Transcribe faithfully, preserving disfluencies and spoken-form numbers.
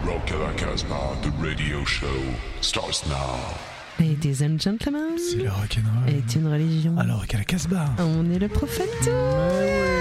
Rock à la Casbah, the radio show starts now. Ladies and gentlemen, c'est le rock'n'roll. est une religion. Alors qu'à la Casbah. On est le prophète.